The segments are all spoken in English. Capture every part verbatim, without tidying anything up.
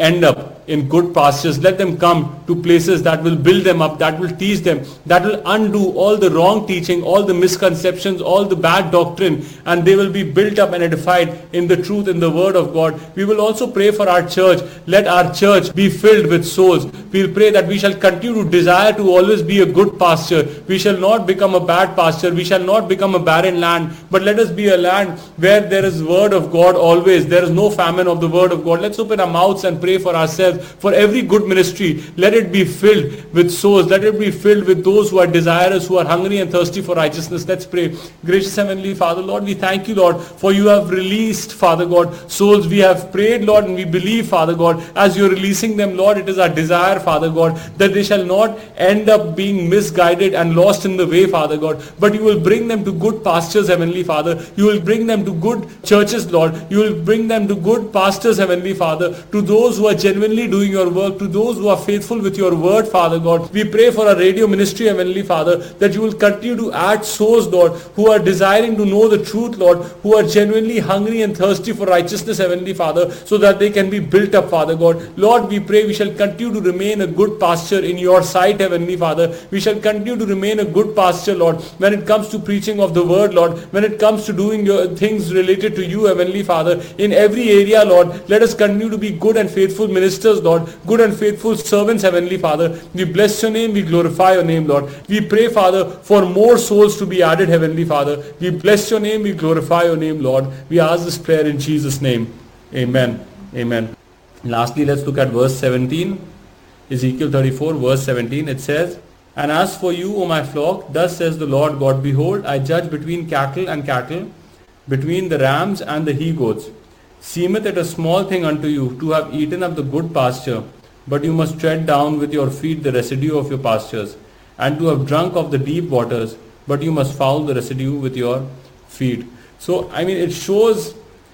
end up in good pastures. Let them come to places that will build them up, that will teach them, that will undo all the wrong teaching, all the misconceptions, all the bad doctrine, and they will be built up and edified in the truth, in the word of God. We will also pray for our church. Let our church be filled with souls. We'll pray that we shall continue to desire to always be a good pasture. We shall not become a bad pasture. We shall not become a barren land, but let us be a land where there is word of God always. There is no famine of the word of God. Let's open our mouths and pray for ourselves. For every good ministry, let it be filled with souls. Let it be filled with those who are desirous, who are hungry and thirsty for righteousness. Let's pray. Gracious Heavenly Father, Lord, we thank you, Lord, for you have released, Father God, souls. We have prayed, Lord, and we believe, Father God, as you're releasing them, Lord, it is our desire, Father God, that they shall not end up being misguided and lost in the way, Father God, but you will bring them to good pastures, Heavenly Father. You will bring them to good churches, Lord. You will bring them to good pastors, Heavenly Father, to those who are genuinely doing your work, to those who are faithful with your word, Father God. We pray for our radio ministry, Heavenly Father, that you will continue to add souls, Lord, who are desiring to know the truth, Lord, who are genuinely hungry and thirsty for righteousness, Heavenly Father, so that they can be built up, Father God. Lord, we pray we shall continue to remain a good pasture in your sight, Heavenly Father. We shall continue to remain a good pasture, Lord, when it comes to preaching of the word, Lord, when it comes to doing your things related to you, Heavenly Father, in every area, Lord. Let us continue to be good and faithful ministers, Lord, good and faithful servants, Heavenly Father. We bless your name, we glorify your name, Lord. We pray, Father, for more souls to be added, Heavenly Father. We bless your name, we glorify your name, Lord. We ask this prayer in Jesus' name. Amen. Amen. Lastly, let's look at verse seventeen. Ezekiel thirty-four, verse seventeen. It says, "And as for you, O my flock, thus says the Lord God, behold, I judge between cattle and cattle, between the rams and the he-goats. Seemeth it a small thing unto you to have eaten of the good pasture, but you must tread down with your feet the residue of your pastures, and to have drunk of the deep waters, but you must foul the residue with your feet." So, I mean, it shows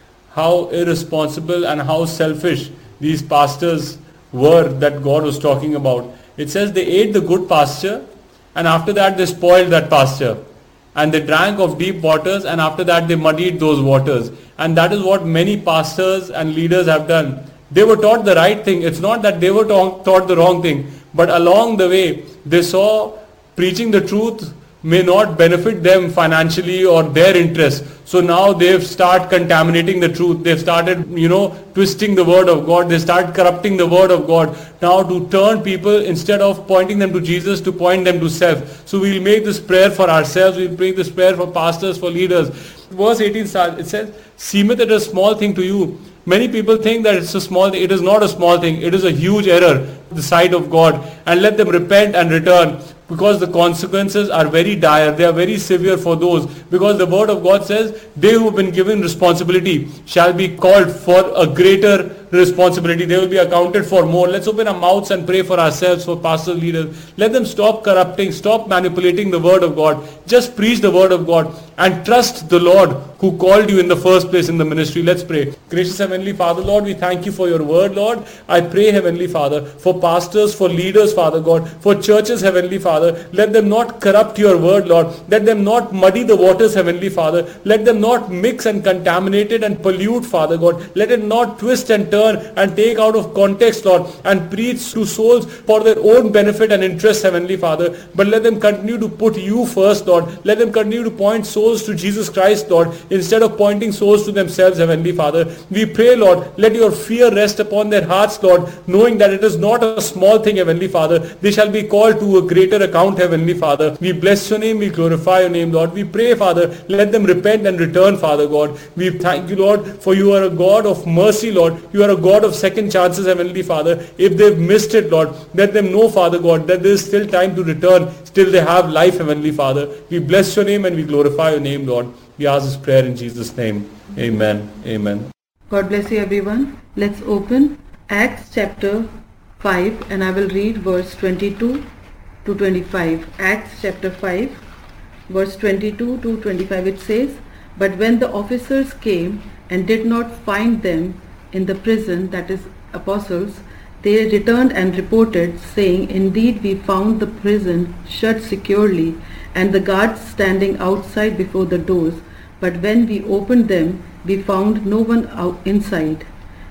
how irresponsible and how selfish these pastors were that God was talking about. It says they ate the good pasture, and after that they spoiled that pasture. And they drank of deep waters, and after that they muddied those waters. And that is what many pastors and leaders have done. They were taught the right thing. It's not that they were ta- taught the wrong thing, but along the way they saw preaching the truth may not benefit them financially or their interests. So now they've started contaminating the truth. They've started, you know, twisting the word of God. They start corrupting the word of God. Now to turn people, instead of pointing them to Jesus, to point them to self. So we'll make this prayer for ourselves. We'll make this prayer for pastors, for leaders. Verse eighteen starts, it says, "Seemeth it a small thing to you." Many people think that it's a small thing. It is not a small thing. It is a huge error in the sight of God. And let them repent and return, because the consequences are very dire. They are very severe for those, because the word of God says they who have been given responsibility shall be called for a greater responsibility. They will be accounted for more. Let's open our mouths and pray for ourselves, for pastors, leaders. Let them stop corrupting, stop manipulating the word of God. Just preach the word of God and trust the Lord who called you in the first place in the ministry. Let's pray. Gracious Heavenly Father, Lord, we thank you for your word, Lord. I pray, Heavenly Father, for pastors, for leaders, Father God, for churches, Heavenly Father. Let them not corrupt your word, Lord. Let them not muddy the waters, Heavenly Father. Let them not mix and contaminate it and pollute, Father God. Let it not twist and turn and take out of context, Lord, and preach to souls for their own benefit and interest, Heavenly Father. But let them continue to put you first, Lord. Let them continue to point souls to Jesus Christ, Lord, instead of pointing souls to themselves, Heavenly Father. We pray, Lord, let your fear rest upon their hearts, Lord, knowing that it is not a small thing, Heavenly Father. They shall be called to a greater account, Heavenly Father. We bless your name, we glorify your name, Lord. We pray, Father, let them repent and return, Father God. We thank you, Lord, for you are a God of mercy, Lord. You are a God of second chances, Heavenly Father. If they've missed it, Lord, let them know, Father God, that there is still time to return. Still they have life, Heavenly Father. We bless your name and we glorify your name, Lord. We ask this prayer in Jesus' name. Amen. Amen. God bless you, everyone. Let's open Acts chapter five, and I will read verse twenty-two to twenty-five. Acts chapter five, verse twenty-two to twenty-five. It says, "But when the officers came and did not find them in the prison," that is apostles, "they returned and reported, saying, Indeed, we found the prison shut securely, and the guards standing outside before the doors. But when we opened them, we found no one out inside.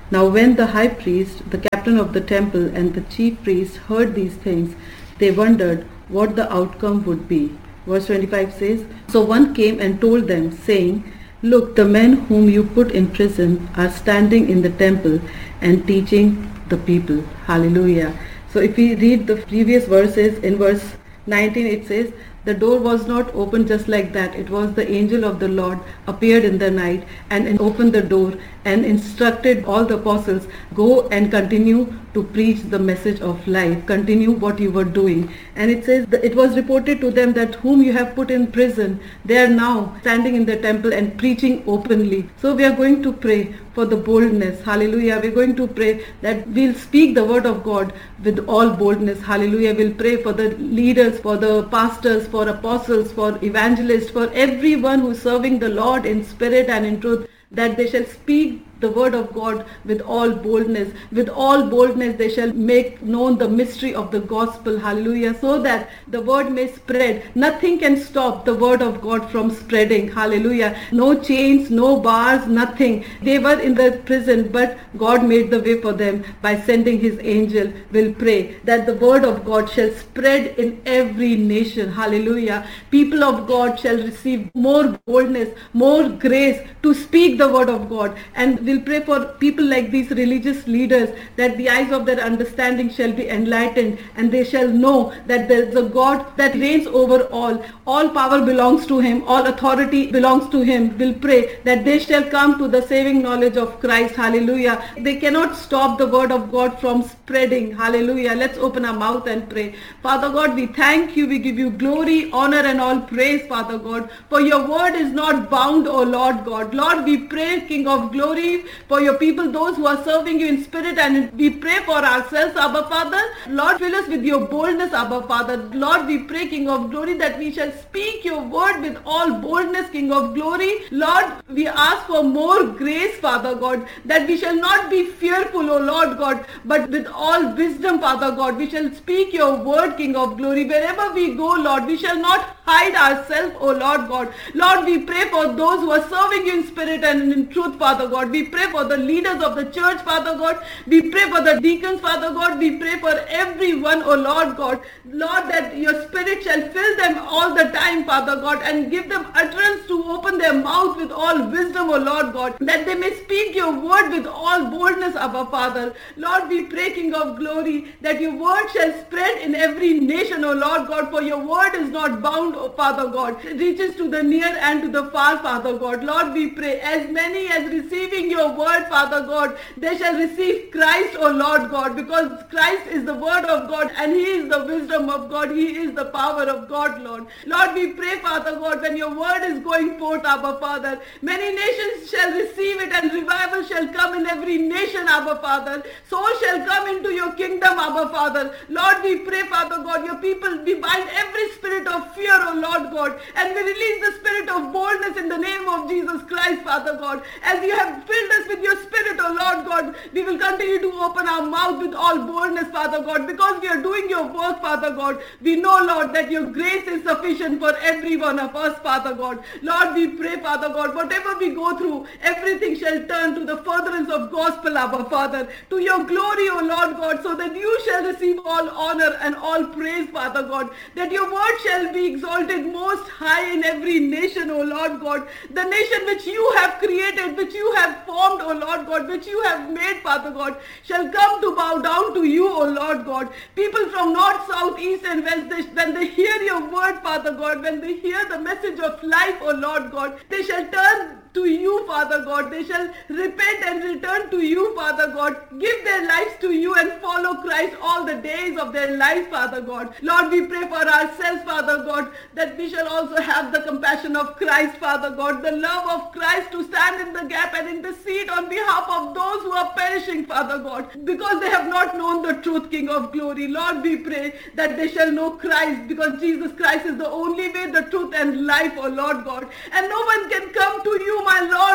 Now when the high priest, the captain of the temple, and the chief priests heard these things, they wondered what the outcome would be. Verse twenty-five says, So one came and told them, saying, Look, the men whom you put in prison are standing in the temple and teaching the people. Hallelujah. So if we read the previous verses, in verse nineteen it says, the door was not opened just like that. It was the angel of the Lord appeared in the night and opened the door and instructed all the apostles, go and continue to preach the message of life. Continue what you were doing. And it says that it was reported to them that whom you have put in prison, they are now standing in the temple and preaching openly. So we are going to pray for the boldness. Hallelujah. We're going to pray that we'll speak the word of God with all boldness. Hallelujah. We'll pray for the leaders, for the pastors, for apostles, for evangelists, for everyone who's serving the Lord in spirit and in truth, that they shall speak the word of God with all boldness. With all boldness they shall make known the mystery of the gospel. Hallelujah. So that the word may spread. Nothing can stop the word of God from spreading. Hallelujah. No chains, no bars, nothing. They were in the prison, but God made the way for them by sending his angel. We'll pray that the word of God shall spread in every nation. Hallelujah. People of God shall receive more boldness, more grace to speak the word of God. And we'll pray for people like these religious leaders, that the eyes of their understanding shall be enlightened and they shall know that there is a God that reigns over all. All power belongs to him. All authority belongs to him. We'll pray that they shall come to the saving knowledge of Christ. Hallelujah. They cannot stop the word of God from spreading. Hallelujah. Let's open our mouth and pray. Father God, we thank you. We give you glory, honor and all praise, Father God, for your word is not bound, O Lord God. Lord, we pray, King of glory, for your people, those who are serving you in spirit, and we pray for ourselves, Abba Father. Lord, fill us with your boldness, Abba Father. Lord, we pray, King of glory, that we shall speak your word with all boldness, King of glory. Lord, we ask for more grace, Father God, that we shall not be fearful, O Lord God, but with all wisdom, Father God, we shall speak your word, King of glory. Wherever we go, Lord, we shall not hide ourselves, O Lord God. Lord, we pray for those who are serving you in spirit and in truth, Father God. We pray for the leaders of the church, Father God. We pray for the deacons, Father God. We pray for everyone, O Lord God. Lord, that your spirit shall fill them all the time, Father God, and give them utterance to open their mouth with all wisdom, O Lord God, that they may speak your word with all boldness, Abba Father. Lord, we pray, King of glory, that your word shall spread in every nation, O Lord God, for your word is not bound, O Father God. It reaches to the near and to the far, Father God. Lord, we pray, as many as receiving your word, Father God, they shall receive Christ, O Lord God, because Christ is the word of God and he is the wisdom of God. He is the power of God, Lord. Lord, we pray, Father God, when your word is going forth, Abba Father, many nations shall receive it and revival shall come in every nation, Abba Father. So shall come into your kingdom, Abba Father. Lord, we pray, Father God, your people, we bind every spirit of fear, O Lord God, and we release the spirit of boldness in the name of Jesus Christ, Father God. As you have filled us with your spirit, O Lord God, we will continue to open our mouth with all boldness, Father God, because we are doing your work, Father God. We know, Lord, that your grace is sufficient for every one of us, Father God. Lord, we pray, Father God, whatever we go through, everything shall turn to the furtherance of gospel, Abba Father, to your glory, O Lord God, so that you shall receive all honor and all praise, Father God, that your word shall be exalted most high in every nation, O Lord God, the nation which you have created, which you have formed, O Lord God, which you have made, Father God, shall come to bow down to you, O Lord God. People from north, south, east and west, they, when they hear your word, Father God, when they hear the message of life, O Lord God, they shall turn to you, Father God. They shall repent and return to you, Father God. Give their lives to you and follow Christ all the days of their life, Father God. Lord, we pray for ourselves, Father God, that we shall also have the compassion of Christ, Father God, the love of Christ to stand in the gap and intercede on behalf of those who are perishing, Father God, because they have not known the truth, King of glory. Lord, we pray that they shall know Christ, because Jesus Christ is the only way, the truth and life, O Lord God. And no one can come to you, my Lord,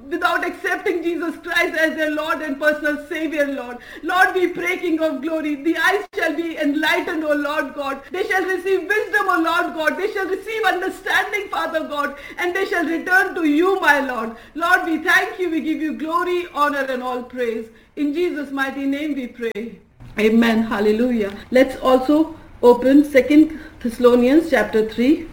without accepting Jesus Christ as their Lord and personal Savior, Lord. Lord, we pray, King of glory, the eyes shall be enlightened, O Lord God. They shall receive wisdom, O Lord God. They shall receive understanding, Father God, and they shall return to you, my Lord. Lord, we thank you. We give you glory, honor, and all praise. In Jesus' mighty name we pray. Amen. Hallelujah. Let's also open Second Thessalonians chapter three.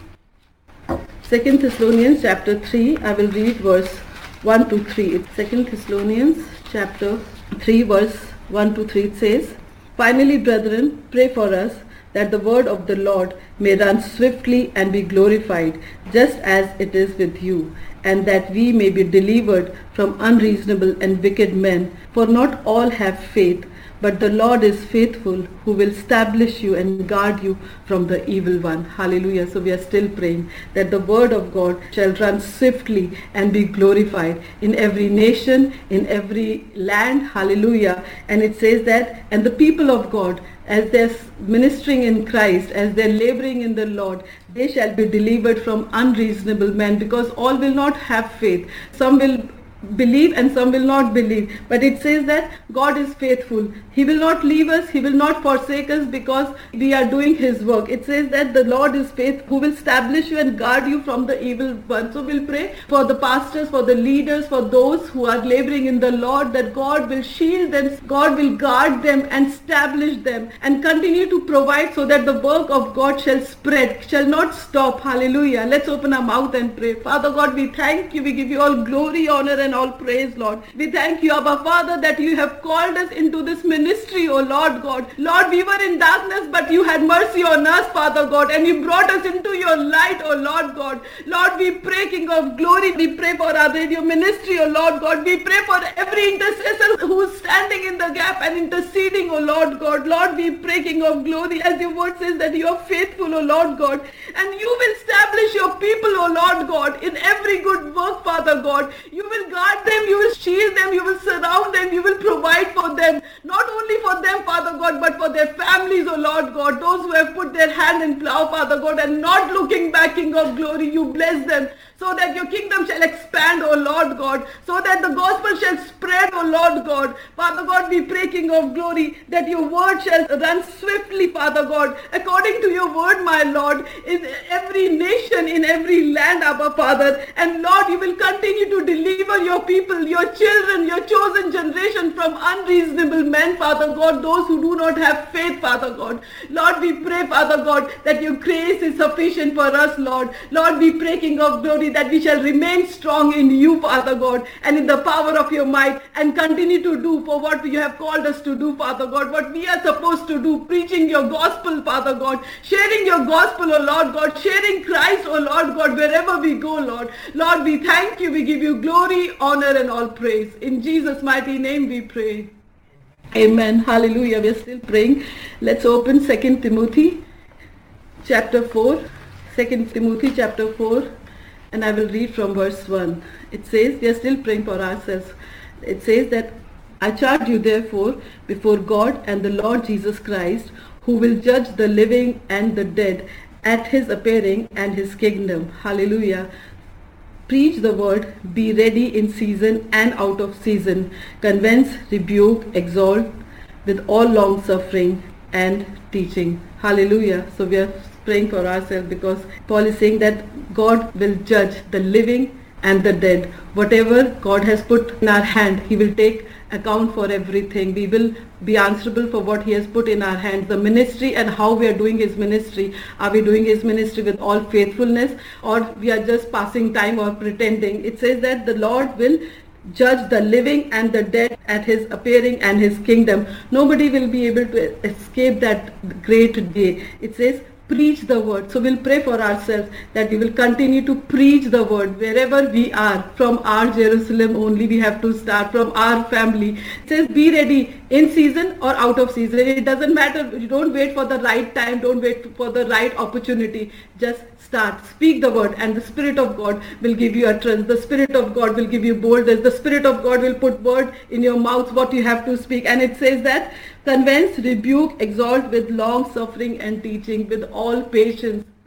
Second Thessalonians chapter three. I will read verse one to three. It's Second Thessalonians chapter three, verse one to three. It says, "Finally, brethren, pray for us, that the word of the Lord may run swiftly and be glorified, just as it is with you, and that we may be delivered from unreasonable and wicked men. For not all have faith, but the Lord is faithful, who will establish you and guard you from the evil one." Hallelujah. So we are still praying that the word of God shall run swiftly and be glorified in every nation, in every land. Hallelujah. And it says that, and the people of God, as they're ministering in Christ, as they're laboring in the Lord, they shall be delivered from unreasonable men, because all will not have faith. Some will believe and some will not believe, but it says that God is faithful. He will not leave us, He will not forsake us, because we are doing His work. It says that the Lord is faithful, who will establish you and guard you from the evil one. So we'll pray for the pastors, for the leaders, for those who are laboring in the Lord, that God will shield them, God will guard them and establish them and continue to provide, so that the work of God shall spread, shall not stop. Hallelujah. Let's open our mouth and pray. Father God, we thank you. We give you all glory, honor, and all praise, Lord. We thank you, Abba Father, that you have called us into this ministry, O Lord God. Lord, we were in darkness, but you had mercy on us, Father God, and you brought us into your light, O Lord God. Lord, we pray, King of glory, we pray for our radio ministry, O Lord God. We pray for every intercessor who is standing in the gap and interceding, O Lord God. Lord, we pray, King of glory, as your word says that you are faithful, O Lord God, and you will establish your people, O Lord God, in every good work, Father God. You will guard them, you will shield them, you will surround them, you will provide for them, not only for them, Father God, but for their families, O Lord God, those who have put their hand in plow, Father God, and not looking back, King of glory. You bless them, so that your kingdom shall expand, O Lord God, so that the gospel shall spread, O Lord God. Father God, we pray, King of glory, that your word shall run swiftly, Father God, according to your word, my Lord, in every nation, in every land, Abba Father. And Lord, you will continue to deliver your people, your children, your chosen generation from unreasonable men, Father God, those who do not have faith, Father God. Lord, we pray, Father God, that your grace is sufficient for us, Lord. Lord, we pray, King of glory, that we shall remain strong in you, Father God, and in the power of your might, and continue to do for what you have called us to do, Father God, what we are supposed to do, preaching your gospel, Father God, sharing your gospel, O Lord God, sharing Christ, O Lord God, wherever we go, Lord. Lord, we thank you, we give you glory, honor, and all praise. In Jesus' mighty name we pray. Amen. Hallelujah. We are still praying. Let's open Second Timothy chapter four. Second Timothy chapter four. And I will read from verse one. It says, we are still praying for ourselves. It says that, "I charge you therefore before God and the Lord Jesus Christ, who will judge the living and the dead at his appearing and his kingdom." Hallelujah. Preach the word, be ready in season and out of season. Convince, rebuke, exhort with all long suffering and teaching. Hallelujah. So we are praying for ourselves, because Paul is saying that God will judge the living and the dead. Whatever God has put in our hand, He will take account for everything. We will be answerable for what He has put in our hands. The ministry and how we are doing His ministry. Are we doing His ministry with all faithfulness, or we are just passing time or pretending? It says that the Lord will judge the living and the dead at his appearing and his kingdom. Nobody will be able to escape that great day. It says, preach the word. So we'll pray for ourselves that we will continue to preach the word wherever we are. From our Jerusalem only, we have to start from our family. It says, be ready in season or out of season. It doesn't matter. You don't wait for the right time. Don't wait for the right opportunity. Just start. Speak the word, and the Spirit of God will give you utterance. The Spirit of God will give you boldness. The Spirit of God will put word in your mouth, what you have to speak. And it says that, convince, rebuke, exhort with long suffering and teaching, with all patience.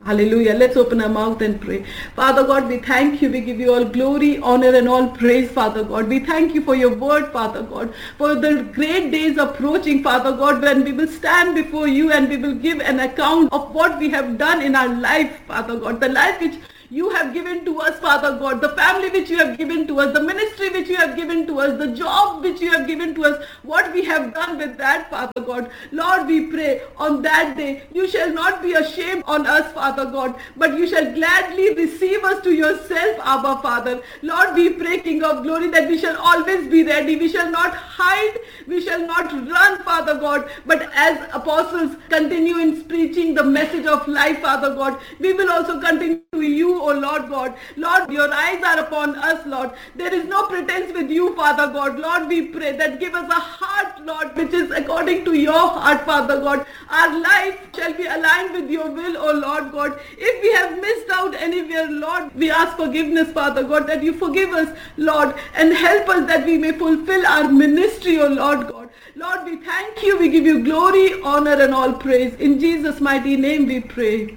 Hallelujah. Let's open our mouth and pray. Father God, we thank you. We give you all glory, honor and all praise, Father God. We thank you for your word, Father God, for the great days approaching, Father God, when we will stand before you and we will give an account of what we have done in our life, Father God, the life which you have given to us, Father God, the family which you have given to us, the ministry which you have given to us, the job which you have given to us, what we have done with that, Father God. Lord, we pray on that day, you shall not be ashamed on us, Father God, but you shall gladly receive us to yourself, Abba, Father. Lord, we pray, King of glory, that we shall always be ready. We shall not hide. We shall not run, Father God, but as apostles continue in preaching the message of life, Father God, we will also continue to you, O Lord God. Lord, your eyes are upon us, Lord. There is no pretense with you, Father God. Lord, we pray that give us a heart, Lord, which is according to your heart, Father God. Our life shall be aligned with your will, O Lord God. If we have missed out anywhere, Lord, we ask forgiveness, Father God, that you forgive us, Lord, and help us that we may fulfill our ministry, O Lord God. Lord, we thank you. We give you glory, honor and all praise. In Jesus' mighty name we pray.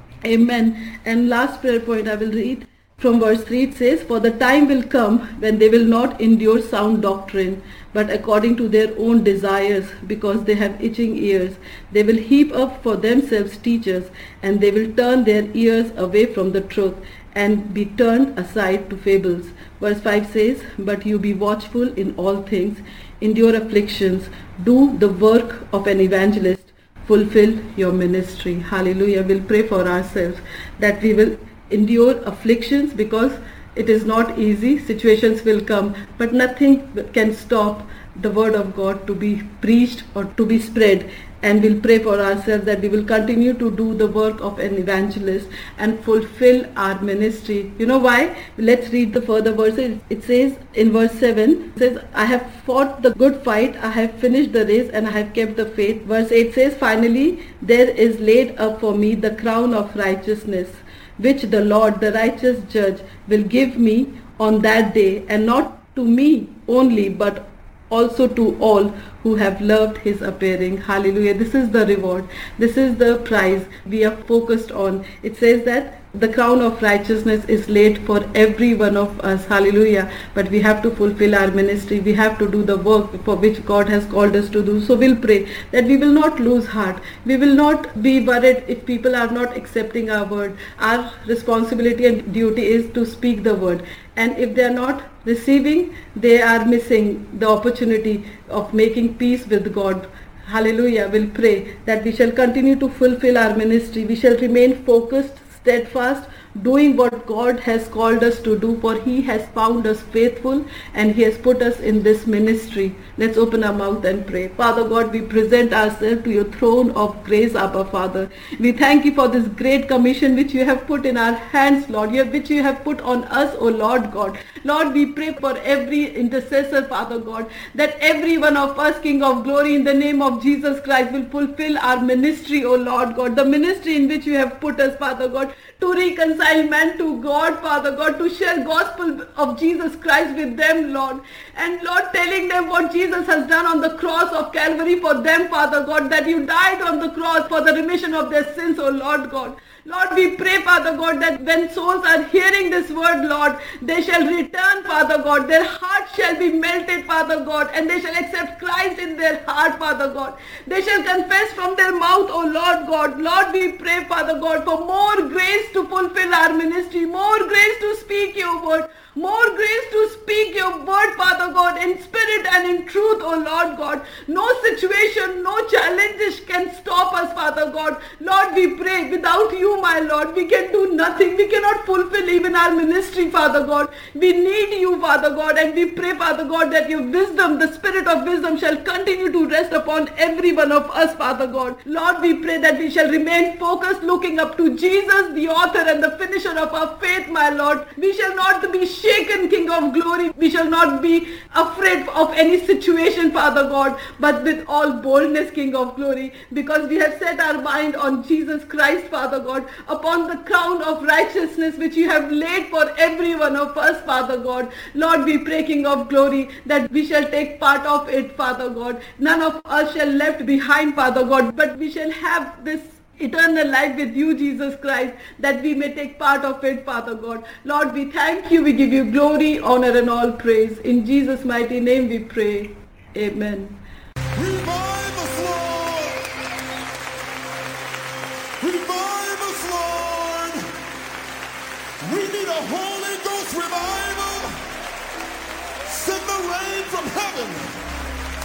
Amen. And last prayer point I will read from verse three. It says, for the time will come when they will not endure sound doctrine, but according to their own desires, because they have itching ears, they will heap up for themselves teachers, and they will turn their ears away from the truth and be turned aside to fables. Verse five says, but you be watchful in all things, endure afflictions, do the work of an evangelist, fulfill your ministry. Hallelujah. We'll pray for ourselves that we will endure afflictions, because it is not easy. Situations will come, but nothing can stop the word of God to be preached or to be spread. And we'll pray for ourselves that we will continue to do the work of an evangelist and fulfill our ministry. You know why? Let's read the further verses. It says in verse seven, it says, I have fought the good fight, I have finished the race, and I have kept the faith. Verse eight says, finally there is laid up for me the crown of righteousness, which the Lord, the righteous judge, will give me on that day, and not to me only, but also to all who have loved his appearing. Hallelujah. This is the reward. This is the prize we are focused on. It says that the crown of righteousness is laid for every one of us. Hallelujah. But we have to fulfill our ministry. We have to do the work for which God has called us to do. So we'll pray that we will not lose heart. We will not be worried if people are not accepting our word. Our responsibility and duty is to speak the word. And if they are not receiving, they are missing the opportunity of making peace with God. Hallelujah. We'll pray that we shall continue to fulfill our ministry. We shall remain focused, steadfast, doing what God has called us to do, for he has found us faithful and he has put us in this ministry. Let's open our mouth and pray. Father God, we present ourselves to your throne of grace, Abba Father. We thank you for this great commission which you have put in our hands, Lord, which you have put on us, O Lord God. Lord, we pray for every intercessor, Father God, that every one of us, King of glory, in the name of Jesus Christ, will fulfill our ministry, O Lord God, the ministry in which you have put us, Father God, to reconcile man to God, Father God, to share gospel of Jesus Christ with them, Lord. And Lord, telling them what Jesus has done on the cross of Calvary for them, Father God, that you died on the cross for the remission of their sins, O Lord God. Lord, we pray, Father God, that when souls are hearing this word, Lord, they shall return, Father God. Their heart shall be melted, Father God, and they shall accept Christ in their heart, Father God. They shall confess from their mouth, O Lord God. Lord, we pray, Father God, for more grace to fulfill our ministry, more grace to speak your word, more grace to speak your word, Father God, in spirit and in truth, O Lord God. No situation, no challenges can stop us, Father God. Lord, we pray, without you, my Lord, we can do nothing. We cannot fulfill even our ministry, Father God. We need you, Father God, and we pray, Father God, that your wisdom, the spirit of wisdom, shall continue to rest upon every one of us, Father God. Lord, we pray that we shall remain focused, looking up to Jesus, the author and the finisher of our faith, my Lord. We shall not be shaken, King of glory. We shall not be afraid of any situation, Father God, but with all boldness, King of glory, because we have set our mind on Jesus Christ, Father God, upon the crown of righteousness which you have laid for every one of us, Father God. Lord, we pray, King of glory, that we shall take part of it, Father God. None of us shall left behind, Father God, but we shall have this eternal life with you, Jesus Christ, that we may take part of it, Father God. Lord, we thank you. We give you glory, honor, and all praise. In Jesus' mighty name we pray. Amen. Revive us, Lord. Revive us, Lord. We need a Holy Ghost revival. Send the rain from heaven.